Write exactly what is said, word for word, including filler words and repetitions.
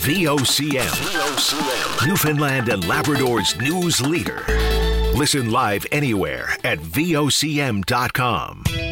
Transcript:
V O C M, V O C M, Newfoundland and Labrador's news leader. Listen live anywhere at V O C M dot com.